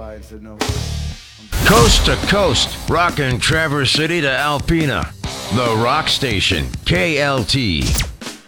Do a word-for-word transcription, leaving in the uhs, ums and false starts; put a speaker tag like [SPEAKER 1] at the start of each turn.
[SPEAKER 1] by and said no.
[SPEAKER 2] Coast to coast, rockin' Traverse City to Alpena. The Rock Station, K L T.